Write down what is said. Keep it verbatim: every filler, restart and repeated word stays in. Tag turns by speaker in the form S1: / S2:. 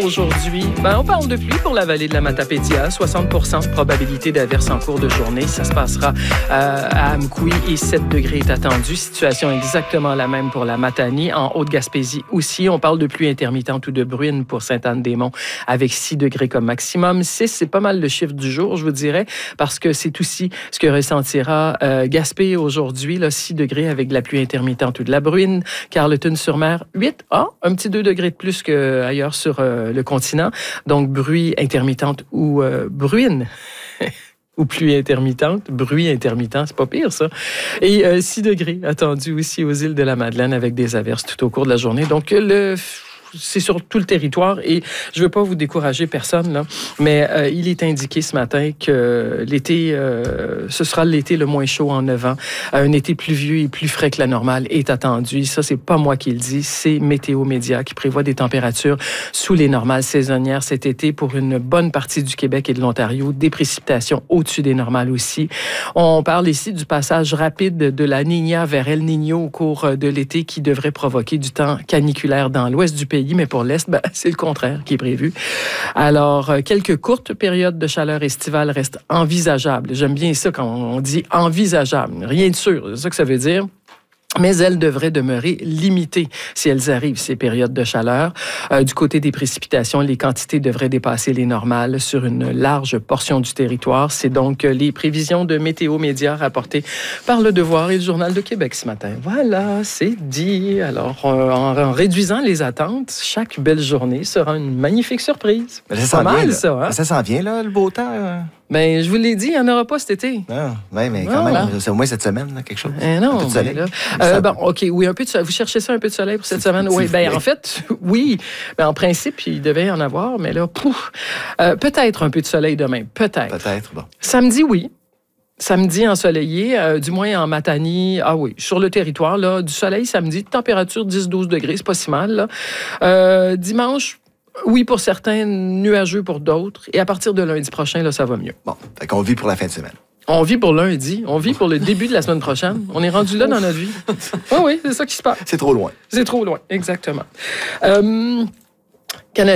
S1: aujourd'hui? Ben, on parle de pluie pour la vallée de la Matapédia. soixante pour cent de probabilité d'averse en cours de journée. Ça se passera euh, à Amkoui et sept degrés est attendu. Situation exactement la même pour la Matanie. En Haute-Gaspésie aussi, on parle de pluie intermittente ou de bruine pour Sainte-Anne-des-Monts avec six degrés comme maximum. six, c'est pas mal le chiffre du jour, je vous dirais, parce que c'est aussi ce que ressentira euh, Gaspé aujourd'hui, là, six degrés avec de la pluie intermittente ou de la bruine. Carleton-sur-Mer, huit. Ah, un petit deux degrés de plus qu'ailleurs sur euh, le continent. Donc, bruit intermittente ou euh, bruine. Ou pluie intermittente, bruit intermittent, c'est pas pire ça. Et euh, six degrés attendus aussi aux îles de la Madeleine avec des averses tout au cours de la journée. Donc, le... c'est sur tout le territoire et je ne veux pas vous décourager personne, là, mais euh, il est indiqué ce matin que l'été, euh, ce sera l'été le moins chaud en neuf ans. Un été pluvieux et plus frais que la normale est attendu. Ça, c'est pas moi qui le dis, c'est Météo Média qui prévoit des températures sous les normales saisonnières cet été pour une bonne partie du Québec et de l'Ontario. Des précipitations au-dessus des normales aussi. On parle ici du passage rapide de la Niña vers El Niño au cours de l'été qui devrait provoquer du temps caniculaire dans l'ouest du pays. Mais pour l'Est, ben, c'est le contraire qui est prévu. Alors, quelques courtes périodes de chaleur estivale restent envisageables. J'aime bien ça quand on dit envisageable. Rien de sûr, c'est ça que ça veut dire. Mais elles devraient demeurer limitées si elles arrivent, ces périodes de chaleur. Euh, du côté des précipitations, les quantités devraient dépasser les normales sur une large portion du territoire. C'est donc les prévisions de Météo Média rapportées par Le Devoir et le Journal de Québec ce matin. Voilà, c'est dit. Alors, euh, en, en réduisant les attentes, chaque belle journée sera une magnifique surprise.
S2: Mais ça
S1: pas mal,
S2: vient,
S1: ça. Hein?
S2: Ça s'en vient, là, le beau temps. Euh...
S1: Ben, je vous l'ai dit, il n'y en aura pas cet été.
S2: Non, ouais, mais quand
S1: non,
S2: même, c'est au moins cette semaine, là, quelque chose.
S1: Eh non,
S2: un peu de soleil.
S1: Là, euh, bon, OK, oui, un peu de soleil. Vous cherchez ça, un peu de soleil pour cette semaine? Oui, ben en fait, oui. Ben, en principe, il devait y en avoir, mais là, pouf. Euh, peut-être un peu de soleil demain, peut-être.
S2: Peut-être, bon.
S1: Samedi, oui. Samedi ensoleillé, euh, du moins en Matanie. Ah oui, sur le territoire, là, du soleil samedi, température dix à douze degrés, c'est pas si mal, là. Euh, dimanche, oui, pour certains, nuageux pour d'autres. Et à partir de lundi prochain, là, ça va mieux.
S2: Bon, fait qu'on vit pour la fin de semaine.
S1: On vit pour lundi. On vit pour le début de la semaine prochaine. On est rendu là dans notre vie. Oui, oui, c'est ça qui se passe.
S2: C'est trop loin.
S1: C'est trop loin, exactement. Euh,